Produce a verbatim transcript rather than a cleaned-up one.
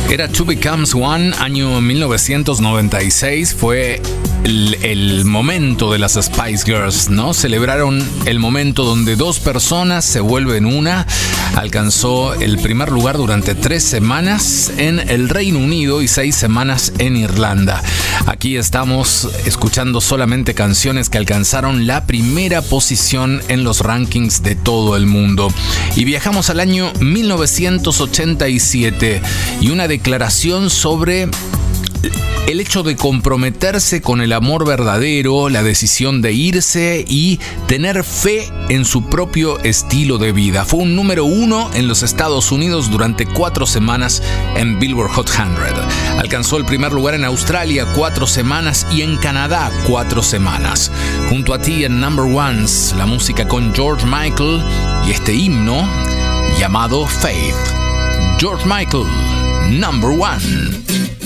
Era Two Becomes One, año mil novecientos noventa y seis. Fue el, el momento de las Spice Girls, ¿no? Celebraron el momento donde dos personas se vuelven una. Alcanzó el primer lugar durante tres semanas en el Reino Unido y seis semanas en Irlanda. Aquí estamos escuchando solamente canciones que alcanzaron la primera posición en los rankings de todo el mundo. Y viajamos al año mil novecientos ochenta y siete y una declaración sobre el hecho de comprometerse con el amor verdadero, la decisión de irse y tener fe en su propio estilo de vida. Fue un número uno en los Estados Unidos durante cuatro semanas en Billboard Hot cien. Alcanzó el primer lugar en Australia cuatro semanas y en Canadá cuatro semanas. Junto a ti en Number Ones, la música con George Michael y este himno llamado Faith. George Michael, Number One.